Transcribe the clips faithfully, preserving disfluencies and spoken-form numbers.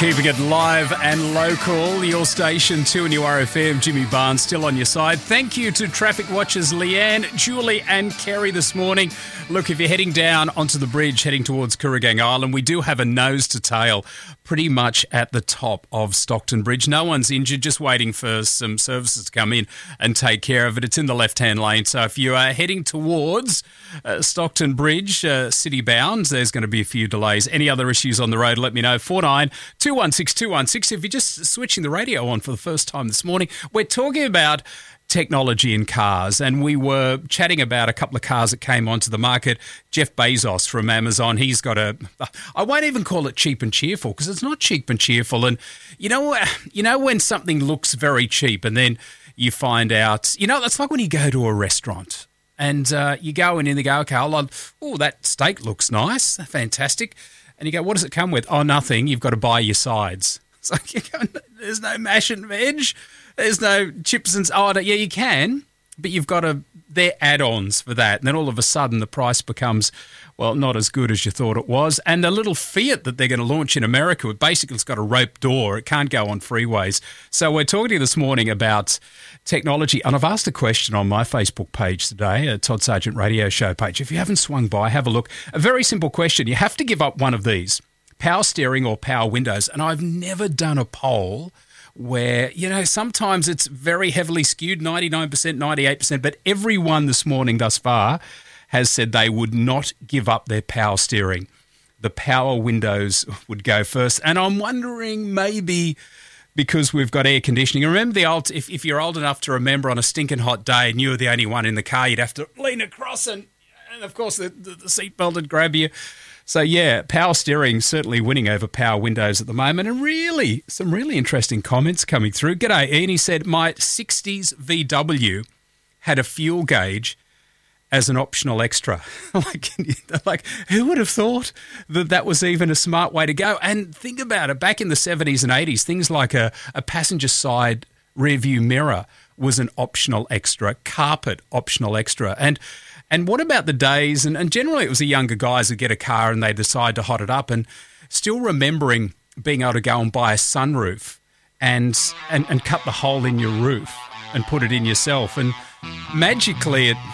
Keeping it live and local. Your station, two and U R F M. Jimmy Barnes still on your side. Thank you to traffic watchers Leanne, Julie and Kerry this morning. Look, if you're heading down onto the bridge, heading towards Kooragang Island, we do have a nose to tail pretty much at the top of Stockton Bridge. No one's injured, just waiting for some services to come in and take care of it. It's in the left-hand lane. So if you are heading towards uh, Stockton Bridge, uh, city bound, there's going to be a few delays. Any other issues on the road, let me know. four nine two one six two one six. If you're just switching the radio on for the first time this morning, we're talking about technology in cars, and we were chatting about a couple of cars that came onto the market. Jeff Bezos from Amazon, he's got a, I won't even call it cheap and cheerful because it's not cheap and cheerful. And you know, you know when something looks very cheap and then you find out, you know, that's like when you go to a restaurant and uh, you go in and they go, okay, I'll, oh, that steak looks nice, fantastic. And you go, what does it come with? Oh, nothing. You've got to buy your sides. It's like, you go, there's no mash and veg. There's no chips and... Oh, yeah, you can, but you've got to... They're add-ons for that. And then all of a sudden the price becomes, well, not as good as you thought it was. And the little Fiat that they're going to launch in America, basically it's got a rope door. It can't go on freeways. So we're talking to you this morning about technology. And I've asked a question on my Facebook page today, a Todd Sargent Radio Show page. If you haven't swung by, have a look. A very simple question. You have to give up one of these, power steering or power windows. And I've never done a poll where, you know, sometimes it's very heavily skewed, ninety-nine percent, ninety-eight percent, but everyone this morning thus far has said they would not give up their power steering. The power windows would go first. And I'm wondering maybe because we've got air conditioning. Remember the old, if, if you're old enough to remember on a stinking hot day and you were the only one in the car, you'd have to lean across and, and of course, the, the, the seatbelt would grab you. So, yeah, power steering certainly winning over power windows at the moment. And really, some really interesting comments coming through. G'day, Ian. He said, my sixties V W had a fuel gauge as an optional extra. like, like, who would have thought that that was even a smart way to go? And think about it. Back in the seventies and eighties, things like a, a passenger side rearview mirror was an optional extra, carpet optional extra. And And what about the days, and, and generally it was the younger guys who get a car and they decide to hot it up, and still remembering being able to go and buy a sunroof and, and, and cut the hole in your roof and put it in yourself, and magically it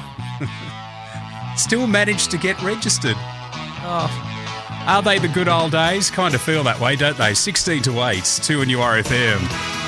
still managed to get registered. Oh, are they the good old days? Kind of feel that way, don't they? sixteen to eight, two and U R F M.